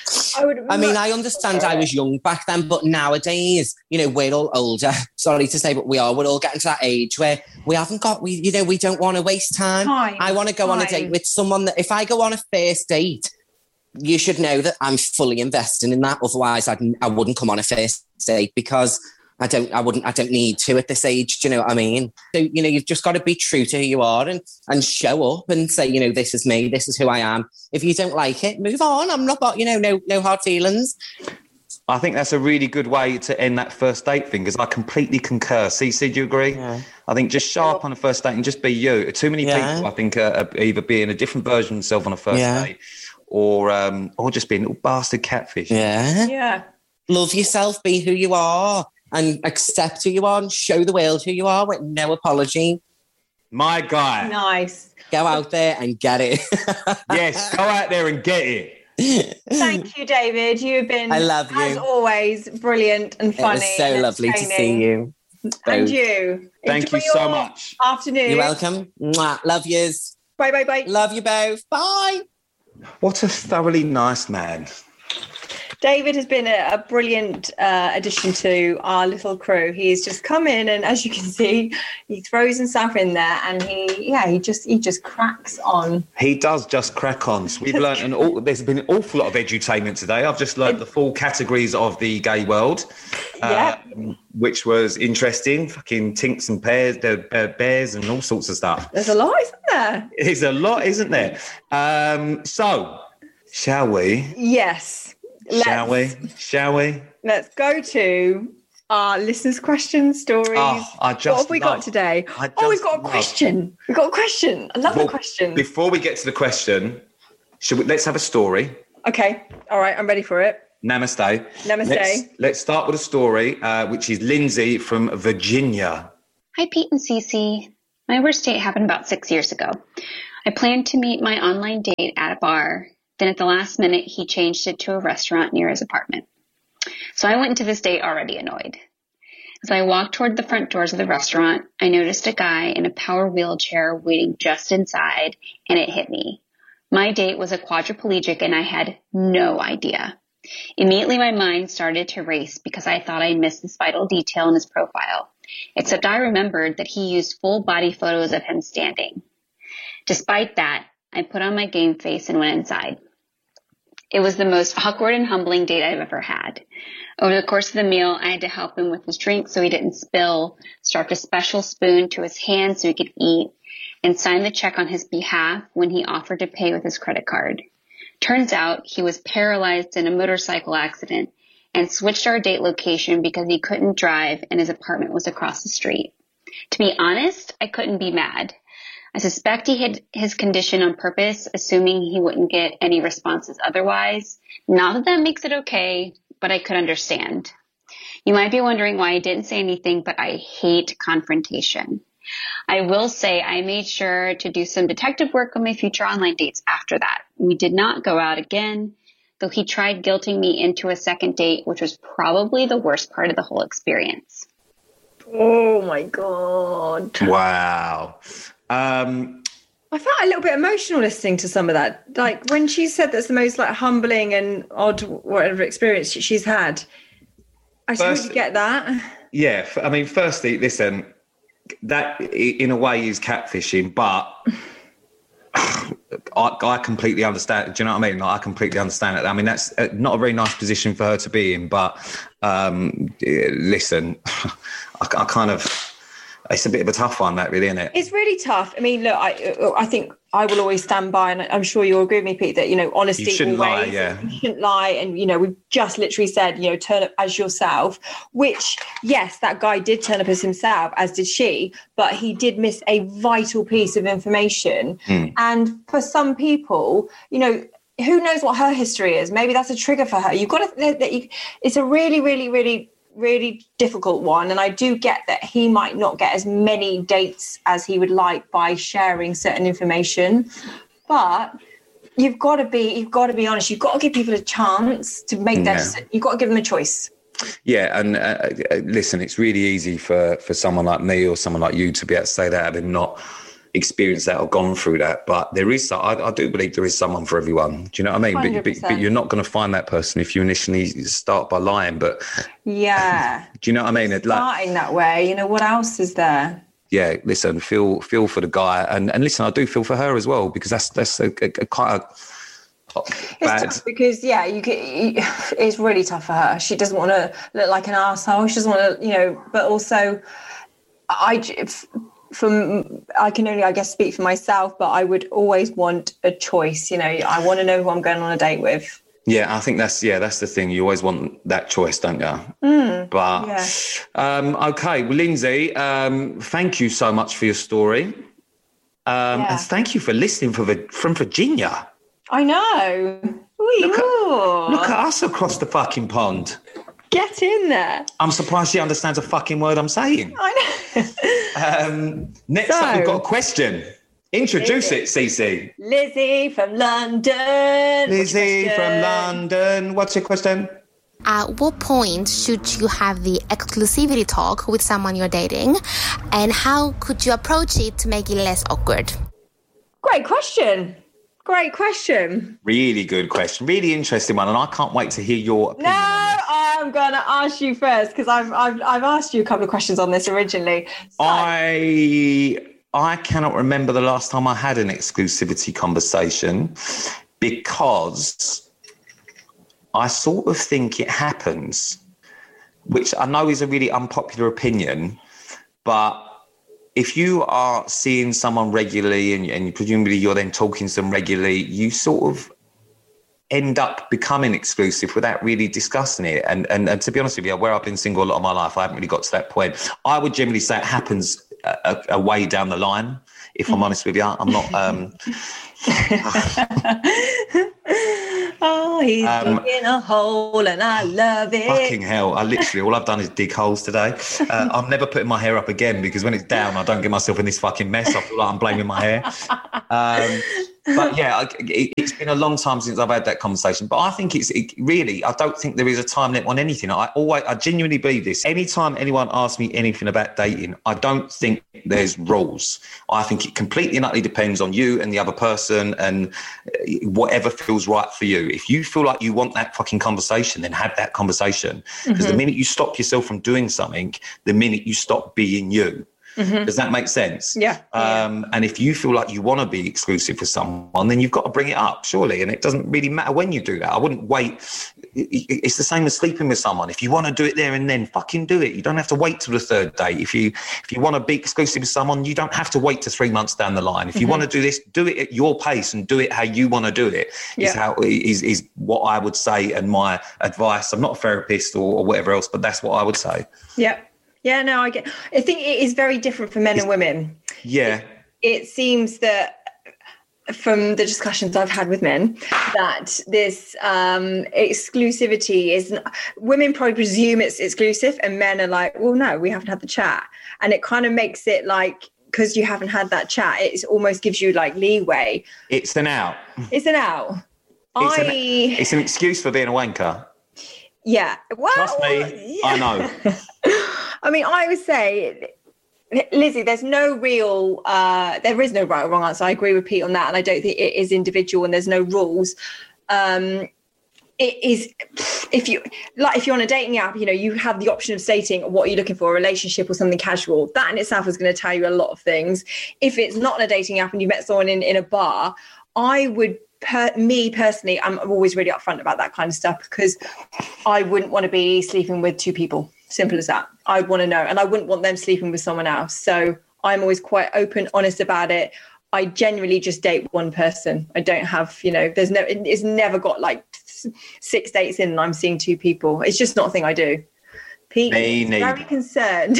I understand I was young back then, but nowadays, we're all older. Sorry to say, but we're all getting to that age where we don't want to waste time. I want to go on a date with someone that if I go on a first date, you should know that I'm fully invested in that. Otherwise, I wouldn't come on a first date because I don't need to at this age. Do you know what I mean? So, you've just got to be true to who you are and show up and say, this is me, this is who I am. If you don't like it, move on. I'm not, no hard feelings. I think that's a really good way to end that first date thing because I completely concur. Cece, do you agree? Yeah. I think just show up on a first date and just be you. Too many people, I think, are either being a different version of themselves on a first date or just being a little bastard catfish. Yeah. Yeah. Love yourself, be who you are and accept who you are and show the world who you are with no apology. My guy. Nice. Go out there and get it. Yes, go out there and get it. Thank you, David. You've been, I love you. As always, brilliant and funny. It was so lovely to see you. And you. Thank you so much. Afternoon. You're welcome. Mwah. Love yous. Bye, bye, bye. Love you both. Bye. What a thoroughly nice man. David has been a brilliant addition to our little crew. He's just come in, and as you can see, he throws himself in there, and he just cracks on. He does just crack on. So we've learned there's been an awful lot of edutainment today. I've just learned the full categories of the gay world, which was interesting. Fucking tinks and pears, bears, and all sorts of stuff. There's a lot, isn't there? There's a lot, isn't there? So, shall we? Yes. Shall we? Let's go to our listeners' questions, stories. What have we got today? We've got a question. We've got a question. I love the question. Before we get to the question, let's have a story. Okay. All right. I'm ready for it. Namaste. Namaste. Let's start with a story, which is Lindsay from Virginia. Hi, Pete and Cece. My worst date happened about 6 years ago. I planned to meet my online date at a bar. Then at the last minute, he changed it to a restaurant near his apartment. So I went into this date already annoyed. As I walked toward the front doors of the restaurant, I noticed a guy in a power wheelchair waiting just inside, and it hit me. My date was a quadriplegic, and I had no idea. Immediately, my mind started to race because I thought I missed this vital detail in his profile. Except I remembered that he used full body photos of him standing. Despite that, I put on my game face and went inside. It was the most awkward and humbling date I've ever had. Over the course of the meal, I had to help him with his drink so he didn't spill, strapped a special spoon to his hand so he could eat, and signed the check on his behalf when he offered to pay with his credit card. Turns out he was paralyzed in a motorcycle accident and switched our date location because he couldn't drive and his apartment was across the street. To be honest, I couldn't be mad. I suspect he hid his condition on purpose, assuming he wouldn't get any responses otherwise. Not that makes it okay, but I could understand. You might be wondering why I didn't say anything, but I hate confrontation. I will say I made sure to do some detective work on my future online dates after that. We did not go out again, though he tried guilting me into a second date, which was probably the worst part of the whole experience. Oh my God. Wow. I felt a little bit emotional listening to some of that. Like when she said that's the most like humbling and odd whatever experience she's had. I totally get that. Yeah. I mean, firstly, listen, that in a way is catfishing, but I completely understand. Do you know what I mean? Like, I completely understand it. I mean, that's not a very nice position for her to be in, but listen, I kind of... It's a bit of a tough one, that really, isn't it? It's really tough. I mean, look, I think I will always stand by, and I'm sure you'll agree with me, Pete, that, you know, honesty you shouldn't always, lie, yeah. You shouldn't lie. And, you know, we've just literally said, you know, turn up as yourself, which, yes, that guy did turn up as himself, as did she, but he did miss a vital piece of information. And for some people, you know, who knows what her history is? Maybe that's a trigger for her. You've got to, it's a really, really, really, really difficult one, and I do get that he might not get as many dates as he would like by sharing certain information, but you've got to be honest. You've got to give people a chance to make that decision. You've got to give them a choice. Yeah, and listen, it's really easy for someone like me or someone like you to be able to say that having not experienced that or gone through that, but there is, I do believe there is someone for everyone. Do you know what I mean? But you're not going to find that person if you initially start by lying. But yeah, do you know what I mean? Starting that way, you know, what else is there? Yeah, listen, feel for the guy, and listen, I do feel for her as well, because that's a quite a bad. It's tough because it's really tough for her. She doesn't want to look like an arsehole. She doesn't want to, you know, but also I can only, I guess, speak for myself, but I would always want a choice. You know, I want to know who I'm going on a date with. Yeah, I think that's the thing. You always want that choice, don't you? But okay, well, Lindsay, thank you so much for your story, and thank you for listening from Virginia. I know. Look at us across the fucking pond. Get in there. I'm surprised she understands a fucking word I'm saying. I know. Next up, we've got a question. Introduce it, Cece. Lizzie from London. Lizzie from London. What's your question? At what point should you have the exclusivity talk with someone you're dating? And how could you approach it to make it less awkward? Great question. Great question. Really good question. Really interesting one. And I can't wait to hear your opinion. No, on this. I'm going to ask you first because I've asked you a couple of questions on this originally. So, I cannot remember the last time I had an exclusivity conversation because I sort of think it happens, which I know is a really unpopular opinion, but if you are seeing someone regularly and presumably you're then talking to them regularly, you sort of end up becoming exclusive without really discussing it. And to be honest with you, where I've been single a lot of my life, I haven't really got to that point. I would generally say it happens a way down the line, if I'm honest with you. I'm not... Oh, he's digging a hole and I love it. Fucking hell. All I've done is dig holes today. I'm never putting my hair up again because when it's down, I don't get myself in this fucking mess. I feel like I'm blaming my hair. But yeah, it's been a long time since I've had that conversation. But I think I don't think there is a time limit on anything. I genuinely believe this. Anytime anyone asks me anything about dating, I don't think there's rules. I think it completely and utterly depends on you and the other person and whatever feels right for you. If you feel like you want that fucking conversation, then have that conversation. Because the minute you stop yourself from doing something, the minute you stop being you. Does that make sense? Yeah. And if you feel like you want to be exclusive with someone, then you've got to bring it up, surely. And it doesn't really matter when you do that. I wouldn't wait. It's the same as sleeping with someone. If you want to do it there and then, fucking do it. You don't have to wait till the third date. If you want to be exclusive with someone, you don't have to wait to 3 months down the line. If you want to do this, do it at your pace and do it how you want to do it. Is what I would say and my advice. I'm not a therapist or whatever else, but that's what I would say. Yeah. Yeah, no, I think it is very different for men and women. Yeah. It seems that from the discussions I've had with men that this exclusivity is, women probably presume it's exclusive and men are like, well, no, we haven't had the chat. And it kind of makes it like, because you haven't had that chat, it almost gives you like leeway. It's an out. It's an out. It's an excuse for being a wanker. Yeah. Well, trust me, yeah. I know. I mean, I would say, Lizzie, there is no right or wrong answer. I agree with Pete on that. And I don't think it is individual and there's no rules. It is, if you're on a dating app, you have the option of stating what you're looking for, a relationship or something casual. That in itself is going to tell you a lot of things. If it's not on a dating app and you met someone in a bar, I would, me personally, I'm always really upfront about that kind of stuff because I wouldn't want to be sleeping with two people. Simple as that. I'd want to know. And I wouldn't want them sleeping with someone else. So I'm always quite open, honest about it. I generally just date one person. I don't have, it's never got like 6 dates in and I'm seeing two people. It's just not a thing I do. Pete is very concerned.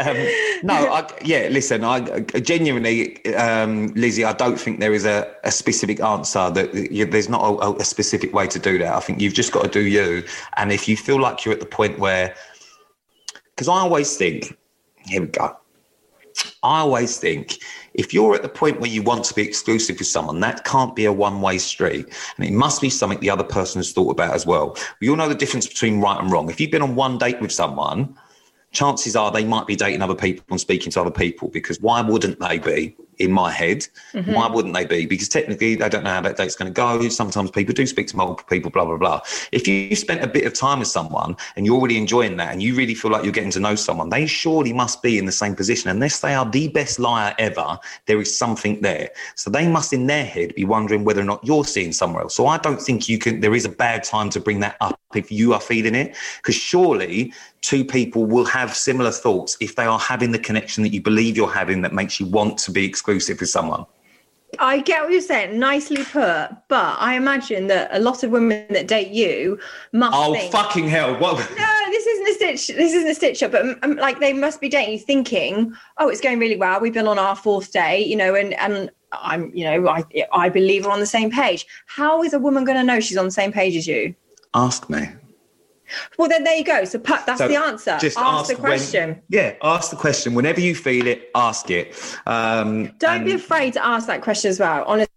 Listen, I genuinely, Lizzie, I don't think there is a specific answer. There's not a specific way to do that. I think you've just got to do you. And if you feel like you're at the point where, because I always think, here we go. I always think if you're at the point where you want to be exclusive with someone, that can't be a one-way street. And it must be something the other person has thought about as well. We all know the difference between right and wrong. If you've been on one date with someone, chances are they might be dating other people and speaking to other people, because why wouldn't they be? In my head, why wouldn't they be? Because technically they don't know how that date's going to go. Sometimes people do speak to multiple people, blah, blah, blah. If you spent a bit of time with someone and you're already enjoying that and you really feel like you're getting to know someone, they surely must be in the same position. Unless they are the best liar ever, there is something there. So they must in their head be wondering whether or not you're seeing somewhere else. So I don't think there is a bad time to bring that up if you are feeling it, because surely two people will have similar thoughts if they are having the connection that you believe you're having that makes you want to be exclusive with someone. I get what you're saying, nicely put, but I imagine that a lot of women that date you must think, fucking hell, what? No, this isn't a stitch up, but like they must be dating you thinking, oh, it's going really well, we've been on our 4th date, and I'm, I believe we're on the same page. How is a woman going to know she's on the same page as you? Ask me. Well, then there you go. So that's the answer. Just ask the question. Ask the question. Whenever you feel it, ask it. Don't be afraid to ask that question as well. Honestly,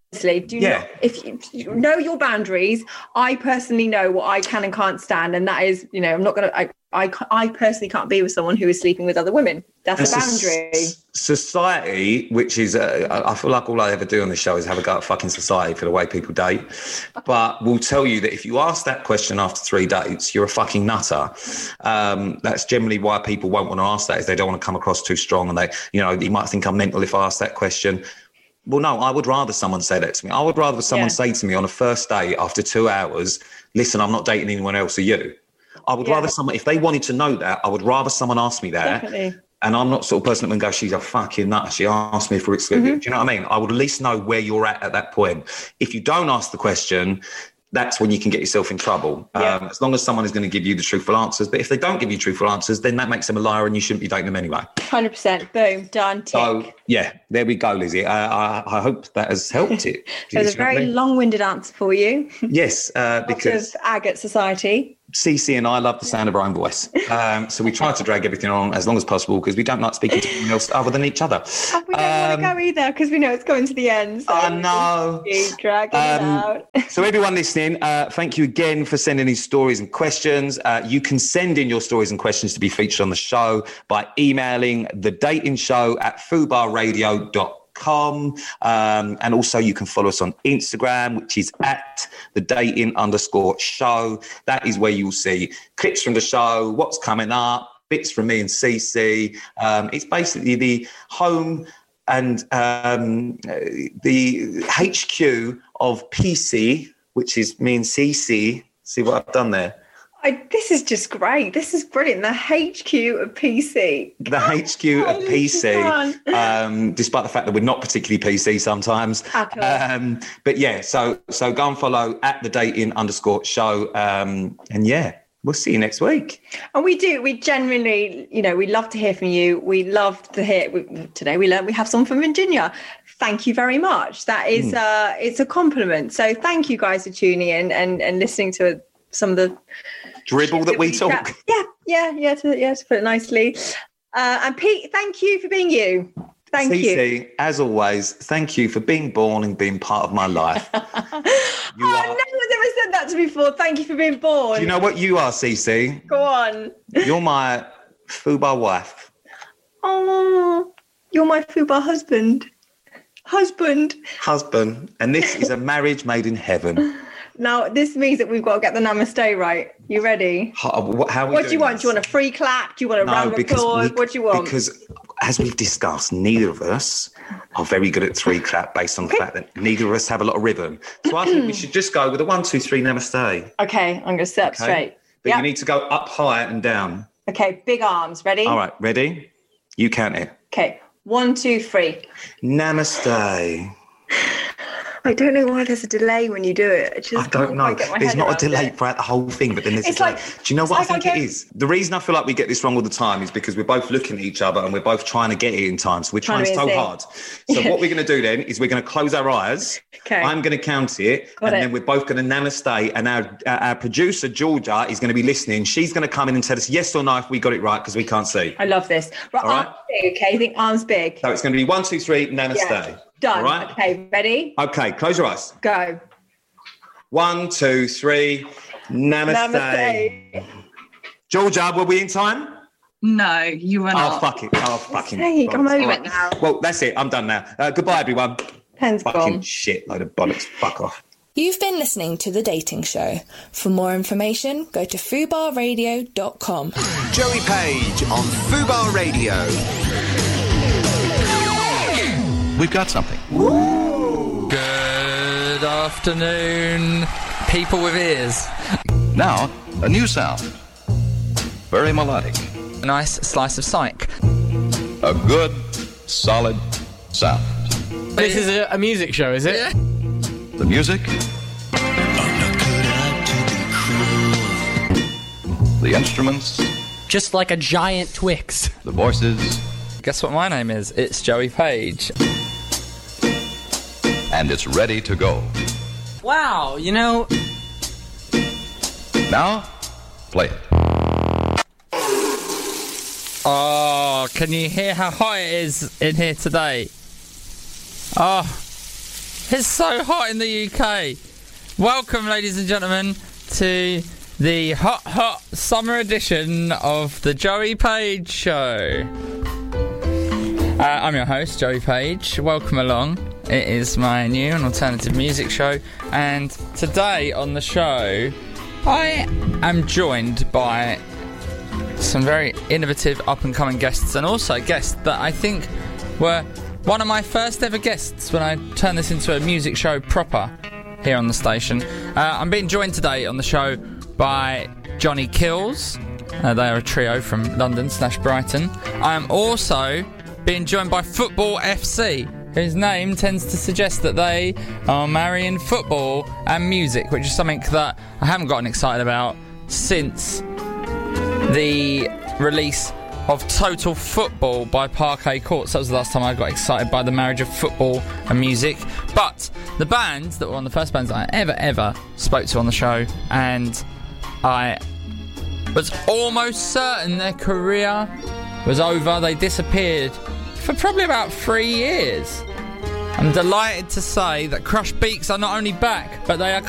Honestly, if you know your boundaries. I personally know what I can and can't stand, and that is, I'm not going to. I personally can't be with someone who is sleeping with other women. That's a boundary. Society, which is, I feel like all I ever do on the show is have a go at fucking society for the way people date. But we'll tell you that if you ask that question after 3 dates, you're a fucking nutter. That's generally why people won't want to ask that, is they don't want to come across too strong, and you might think I'm mental if I ask that question. Well, no, I would rather someone say that to me. I would rather someone say to me on a first date after 2 hours, listen, I'm not dating anyone else, are you? I would rather someone, if they wanted to know that, I would rather someone ask me that. Definitely. And I'm not the sort of person that would go, she's a fucking nut. She asked me for exclusive. Do you know what I mean? I would at least know where you're at that point. If you don't ask the question, that's when you can get yourself in trouble. As long as someone is going to give you the truthful answers. But if they don't give you truthful answers, then that makes them a liar and you shouldn't be dating them anyway. 100%. Boom. Done. Tick. So, there we go, Lizzie. I hope that has helped it. There's a very long-winded answer for you. Yes, because agate society. Cece and I love the sound of our own voice. So we try to drag everything on as long as possible because we don't like speaking to anyone else other than each other. And we don't want to go either because we know it's going to the end. So I know. Keep dragging it out. So everyone listening, thank you again for sending in stories and questions. You can send in your stories and questions to be featured on the show by emailing thedatingshow@fubarradio.com. And also you can follow us on Instagram, which is @thedating_show. That is where you'll see clips from the show, what's coming up, bits from me and Cece. It's basically the home and the HQ of PC, which is me and Cece. See what I've done there? This is just great. This is brilliant. The HQ of PC. The HQ of PC, despite the fact that we're not particularly PC sometimes. But yeah, so go and follow @thedating_show. And yeah, we'll see you next week. And we genuinely, we love to hear from you. We love to hear, today we learned we have someone from Virginia. Thank you very much. That is, it's a compliment. So thank you guys for tuning in and listening to some of the dribble that we talk. Yeah, to put it nicely. And Pete, thank you for being you. Thank you. As always, thank you for being born and being part of my life. No one's ever said that to me before. Thank you for being born. Do you know what you are, Cece? Go on. You're my FUBAR wife. Oh, you're my FUBAR husband. Husband. And this is a marriage made in heaven. Now, this means that we've got to get the namaste right. You ready? What do you want? Do you want a free clap? Do you want a round of applause? What do you want? Because as we've discussed, neither of us are very good at 3 clap based on the fact that neither of us have a lot of rhythm. So I think we should just go with a 1, 2, 3 namaste. Okay, I'm going to sit up straight. But you need to go up high and down. Okay, big arms. Ready? All right, ready? You count it. Okay, 1, 2, 3. Namaste. I don't know why there's a delay when you do it. I don't know. There's not a delay throughout the whole thing, but then there's a delay. Do you know what I think it is? The reason I feel like we get this wrong all the time is because we're both looking at each other and we're both trying to get it in time. So we're trying so hard. So what we're going to do then is we're going to close our eyes. Okay. I'm going to count it. Then we're both going to namaste. And our producer, Georgia, is going to be listening. She's going to come in and tell us yes or no if we got it right because we can't see. I love this. Right, all right? Arms big, okay? I think arms big. So it's going to be 1, 2, 3, namaste. Yeah. Done. All right? Okay, ready? Okay, close your eyes. Go. 1, 2, 3, namaste. Georgia, were we in time? No, you were not. Oh, fuck it. Oh, fucking. Hey, I'm over it now. Well, that's it. I'm done now. Goodbye, everyone. Pen's fucking gone. Shit, load of bollocks. Fuck off. You've been listening to The Dating Show. For more information, go to fubarradio.com. Joey Page on Fubar Radio. We've got something. Good afternoon, people with ears. Now, a new sound. Very melodic. A nice slice of psych. A good, solid sound. This is a music show, is it? Yeah. The music. The instruments. Just like a giant Twix. The voices. Guess what my name is? It's Joey Page. And it's ready to go. Wow, you know... Now, play it. Oh, can you hear how hot it is in here today? Oh, It's so hot in the UK. Welcome, ladies and gentlemen, to the hot summer edition of the Joey Page Show. I'm your host, Joey Page. Welcome along. It is my new and alternative music show, and today on the show, I am joined by some very innovative up-and-coming guests, and also guests that I think were one of my first ever guests when I turned this into a music show proper here on the station. I'm being joined today on the show by Johnny Kills. They are a trio from London/Brighton. I am also being joined by Football FC, whose name tends to suggest that they are marrying football and music, which is something that I haven't gotten excited about since the release of Total Football by Parquet Courts. That was the last time I got excited by the marriage of football and music. But the bands that were on the first bands that I ever spoke to on the show, and I was almost certain their career was over. They disappeared for probably about 3 years. I'm delighted to say that Crush Beaks are not only back, but they are